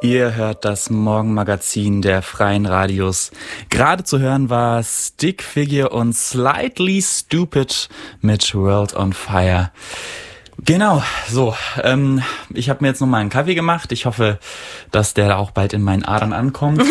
Ihr hört das Morgenmagazin der Freien Radios. Gerade zu hören war Stick Figure und Slightly Stupid mit World on Fire. Genau, so. Ich habe mir jetzt nochmal einen Kaffee gemacht. Ich hoffe, dass der auch bald in meinen Adern ankommt.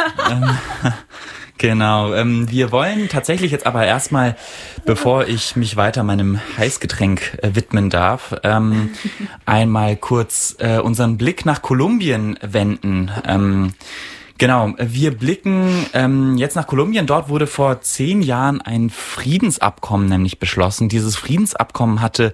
Genau, wir wollen tatsächlich jetzt aber erstmal, bevor ich mich weiter meinem Heißgetränk widmen darf, einmal kurz unseren Blick nach Kolumbien wenden. Genau, wir blicken jetzt nach Kolumbien. Dort wurde vor 10 Jahren ein Friedensabkommen nämlich beschlossen. Dieses Friedensabkommen hatte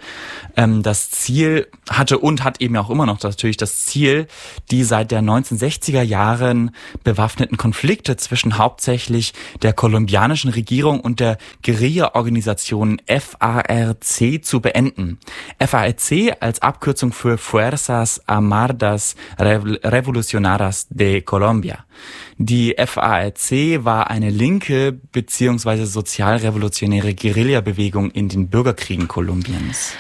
und hat eben auch immer noch natürlich das Ziel, die seit der 1960er Jahren bewaffneten Konflikte zwischen hauptsächlich der kolumbianischen Regierung und der Guerilla-Organisation FARC zu beenden. FARC als Abkürzung für Fuerzas Armadas Revolucionarias de Colombia. Die FARC war eine linke bzw. sozialrevolutionäre Guerillabewegung in den Bürgerkriegen Kolumbiens.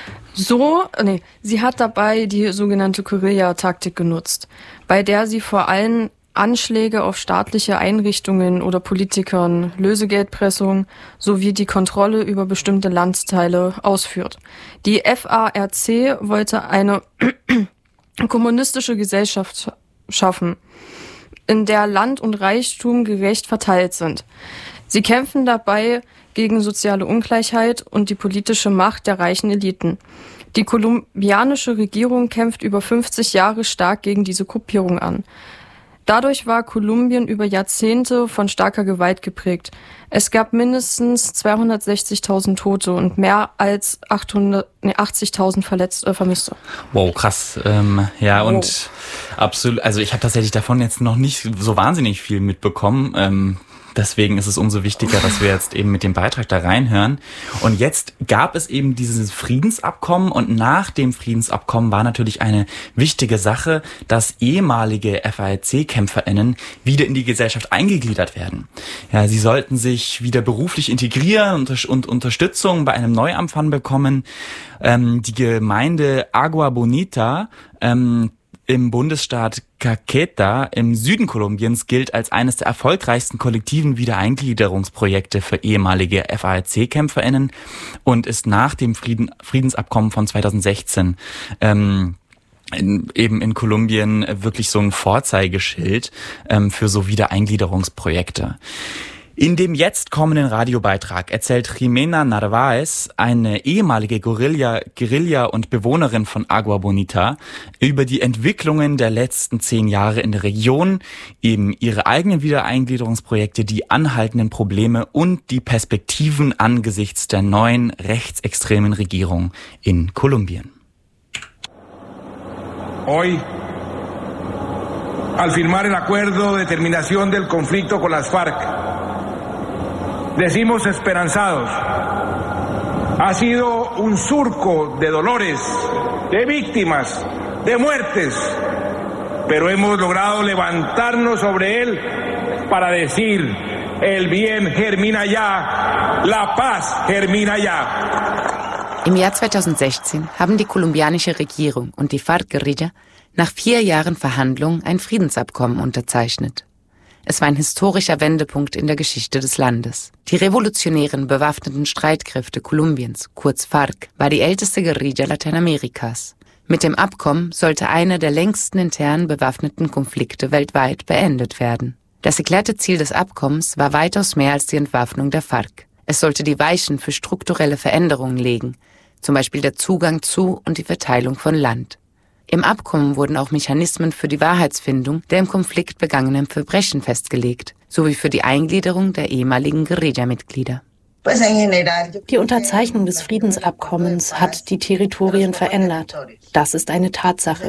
Sie hat dabei die sogenannte Guerilla-Taktik genutzt, bei der sie vor allem Anschläge auf staatliche Einrichtungen oder Politikern, Lösegeldpressung sowie die Kontrolle über bestimmte Landesteile ausführt. Die FARC wollte eine kommunistische Gesellschaft schaffen, in der Land und Reichtum gerecht verteilt sind. Sie kämpfen dabei gegen soziale Ungleichheit und die politische Macht der reichen Eliten. Die kolumbianische Regierung kämpft über 50 Jahre stark gegen diese Gruppierung an. Dadurch war Kolumbien über Jahrzehnte von starker Gewalt geprägt. Es gab mindestens 260.000 Tote und mehr als 80.000 Vermisste. Wow, krass. Und absolut. Also ich habe tatsächlich davon jetzt noch nicht so wahnsinnig viel mitbekommen. Deswegen ist es umso wichtiger, dass wir jetzt eben mit dem Beitrag da reinhören. Und jetzt gab es eben dieses Friedensabkommen und nach dem Friedensabkommen war natürlich eine wichtige Sache, dass ehemalige FARC-KämpferInnen wieder in die Gesellschaft eingegliedert werden. Ja, sie sollten sich wieder beruflich integrieren und Unterstützung bei einem Neuanfang bekommen. Die Gemeinde Agua Bonita, im Bundesstaat Caqueta im Süden Kolumbiens gilt als eines der erfolgreichsten kollektiven Wiedereingliederungsprojekte für ehemalige FARC-KämpferInnen und ist nach dem Friedensabkommen von 2016 eben in Kolumbien wirklich so ein Vorzeigeschild für so Wiedereingliederungsprojekte. In dem jetzt kommenden Radiobeitrag erzählt Jimena Narváez, eine ehemalige Guerilla und Bewohnerin von Agua Bonita, über die Entwicklungen der letzten 10 Jahre in der Region, eben ihre eigenen Wiedereingliederungsprojekte, die anhaltenden Probleme und die Perspektiven angesichts der neuen rechtsextremen Regierung in Kolumbien. Hoy, al firmar el acuerdo de terminación del conflicto con las FARC, decimos esperanzados. Ha sido un surco de dolores, de víctimas, de muertes, pero hemos logrado levantarnos sobre él para decir: el bien germina ya, la paz germina ya. Im Jahr 2016 haben die kolumbianische Regierung und die FARC-Guerilla nach 4 Jahren Verhandlungen ein Friedensabkommen unterzeichnet. Es war ein historischer Wendepunkt in der Geschichte des Landes. Die revolutionären bewaffneten Streitkräfte Kolumbiens, kurz FARC, war die älteste Guerilla Lateinamerikas. Mit dem Abkommen sollte einer der längsten internen bewaffneten Konflikte weltweit beendet werden. Das erklärte Ziel des Abkommens war weitaus mehr als die Entwaffnung der FARC. Es sollte die Weichen für strukturelle Veränderungen legen, zum Beispiel der Zugang zu und die Verteilung von Land. Im Abkommen wurden auch Mechanismen für die Wahrheitsfindung der im Konflikt begangenen Verbrechen festgelegt, sowie für die Eingliederung der ehemaligen Guerilla-Mitglieder. Die Unterzeichnung des Friedensabkommens hat die Territorien verändert. Das ist eine Tatsache.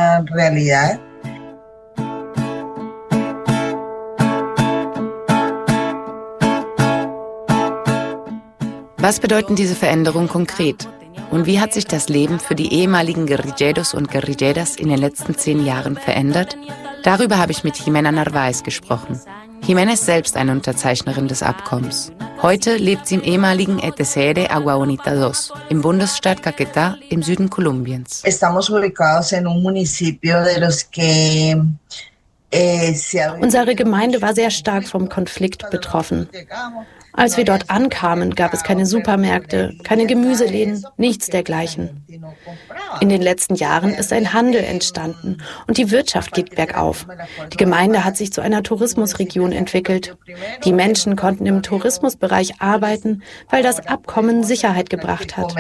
Was bedeuten diese Veränderungen konkret? Und wie hat sich das Leben für die ehemaligen Guerilleros und Guerilleras in den letzten 10 Jahren verändert? Darüber habe ich mit Jimena Narváez gesprochen. Jimena ist selbst eine Unterzeichnerin des Abkommens. Heute lebt sie im ehemaligen ETCR Agua Bonita II, im Bundesstaat Caquetá im Süden Kolumbiens. Estamos ubicados en un municipio de los que Unsere Gemeinde war sehr stark vom Konflikt betroffen. Als wir dort ankamen, gab es keine Supermärkte, keine Gemüseläden, nichts dergleichen. In den letzten Jahren ist ein Handel entstanden und die Wirtschaft geht bergauf. Die Gemeinde hat sich zu einer Tourismusregion entwickelt. Die Menschen konnten im Tourismusbereich arbeiten, weil das Abkommen Sicherheit gebracht hat.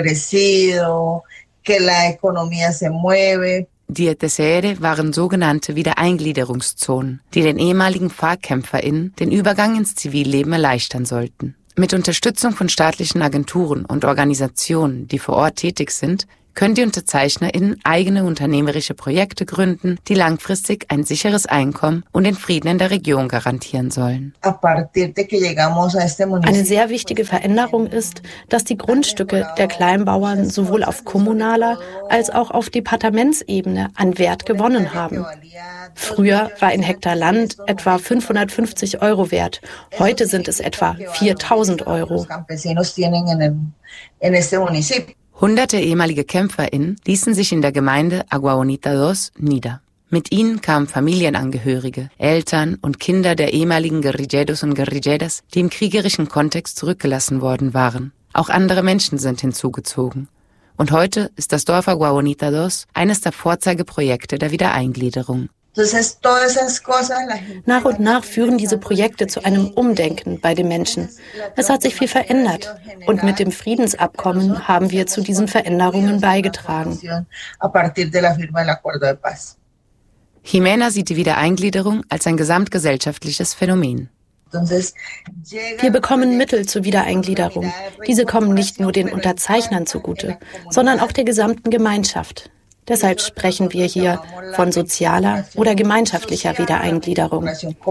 Die ETCR waren sogenannte Wiedereingliederungszonen, die den ehemaligen FARC-KämpferInnen den Übergang ins Zivilleben erleichtern sollten. Mit Unterstützung von staatlichen Agenturen und Organisationen, die vor Ort tätig sind, können die UnterzeichnerInnen eigene unternehmerische Projekte gründen, die langfristig ein sicheres Einkommen und den Frieden in der Region garantieren sollen. Eine sehr wichtige Veränderung ist, dass die Grundstücke der Kleinbauern sowohl auf kommunaler als auch auf Departementsebene an Wert gewonnen haben. Früher war ein Hektar Land etwa 550 € wert. Heute sind es etwa 4.000 €. Hunderte ehemalige KämpferInnen ließen sich in der Gemeinde Agua Bonita II nieder. Mit ihnen kamen Familienangehörige, Eltern und Kinder der ehemaligen Guerrilleros und Guerrilleras, die im kriegerischen Kontext zurückgelassen worden waren. Auch andere Menschen sind hinzugezogen. Und heute ist das Dorf Agua Bonita II eines der Vorzeigeprojekte der Wiedereingliederung. Nach und nach führen diese Projekte zu einem Umdenken bei den Menschen. Es hat sich viel verändert und mit dem Friedensabkommen haben wir zu diesen Veränderungen beigetragen. Jimena sieht die Wiedereingliederung als ein gesamtgesellschaftliches Phänomen. Wir bekommen Mittel zur Wiedereingliederung. Diese kommen nicht nur den Unterzeichnern zugute, sondern auch der gesamten Gemeinschaft. Deshalb sprechen wir hier von sozialer oder gemeinschaftlicher Wiedereingliederung.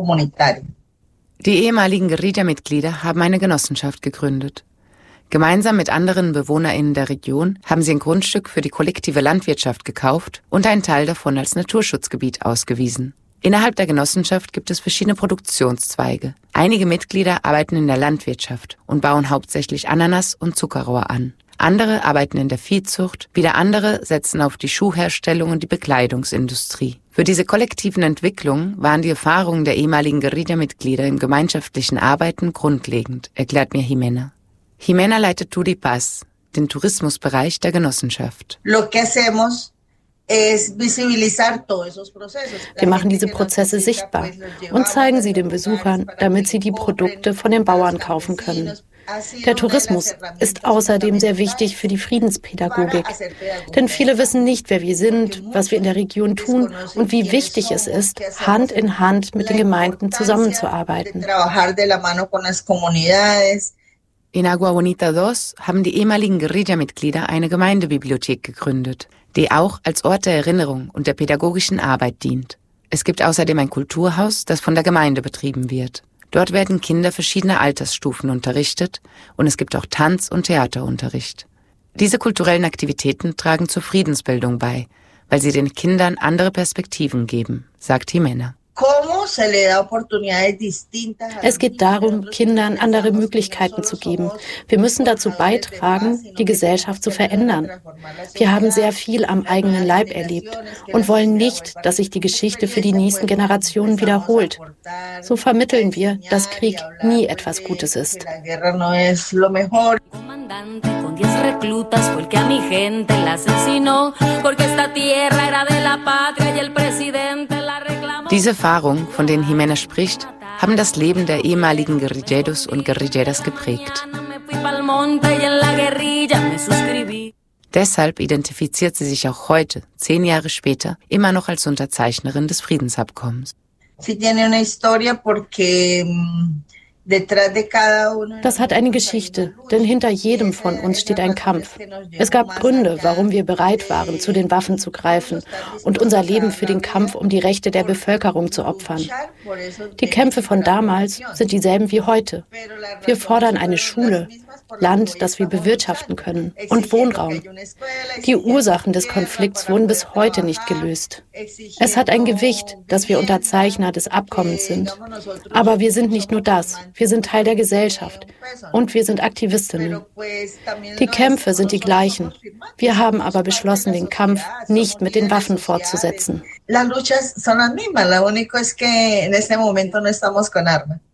Die ehemaligen Guerilla-Mitglieder haben eine Genossenschaft gegründet. Gemeinsam mit anderen BewohnerInnen der Region haben sie ein Grundstück für die kollektive Landwirtschaft gekauft und einen Teil davon als Naturschutzgebiet ausgewiesen. Innerhalb der Genossenschaft gibt es verschiedene Produktionszweige. Einige Mitglieder arbeiten in der Landwirtschaft und bauen hauptsächlich Ananas und Zuckerrohr an. Andere arbeiten in der Viehzucht, wieder andere setzen auf die Schuhherstellung und die Bekleidungsindustrie. Für diese kollektiven Entwicklungen waren die Erfahrungen der ehemaligen Guerilla-Mitglieder im gemeinschaftlichen Arbeiten grundlegend, erklärt mir Jimena. Jimena leitet Turi Paz, den Tourismusbereich der Genossenschaft. Wir machen diese Prozesse sichtbar und zeigen sie den Besuchern, damit sie die Produkte von den Bauern kaufen können. Der Tourismus ist außerdem sehr wichtig für die Friedenspädagogik. Denn viele wissen nicht, wer wir sind, was wir in der Region tun und wie wichtig es ist, Hand in Hand mit den Gemeinden zusammenzuarbeiten. In Agua Bonita II haben die ehemaligen Guerilla-Mitglieder eine Gemeindebibliothek gegründet, die auch als Ort der Erinnerung und der pädagogischen Arbeit dient. Es gibt außerdem ein Kulturhaus, das von der Gemeinde betrieben wird. Dort werden Kinder verschiedener Altersstufen unterrichtet und es gibt auch Tanz- und Theaterunterricht. Diese kulturellen Aktivitäten tragen zur Friedensbildung bei, weil sie den Kindern andere Perspektiven geben, sagt Jimena. Es geht darum, Kindern andere Möglichkeiten zu geben. Wir müssen dazu beitragen, die Gesellschaft zu verändern. Wir haben sehr viel am eigenen Leib erlebt und wollen nicht, dass sich die Geschichte für die nächsten Generationen wiederholt. So vermitteln wir, dass Krieg nie etwas Gutes ist. Diese Erfahrungen, von denen Jimena spricht, haben das Leben der ehemaligen Guerrilleros und Guerrilleras geprägt. Deshalb identifiziert sie sich auch heute, 10 Jahre später, immer noch als Unterzeichnerin des Friedensabkommens. Das hat eine Geschichte, denn hinter jedem von uns steht ein Kampf. Es gab Gründe, warum wir bereit waren, zu den Waffen zu greifen und unser Leben für den Kampf um die Rechte der Bevölkerung zu opfern. Die Kämpfe von damals sind dieselben wie heute. Wir fordern eine Schule, Land, das wir bewirtschaften können, und Wohnraum. Die Ursachen des Konflikts wurden bis heute nicht gelöst. Es hat ein Gewicht, dass wir Unterzeichner des Abkommens sind. Aber wir sind nicht nur das. Wir sind Teil der Gesellschaft und wir sind Aktivistinnen. Die Kämpfe sind die gleichen. Wir haben aber beschlossen, den Kampf nicht mit den Waffen fortzusetzen. las luchas son las mismas, lo único es que en este momento no estamos con armas.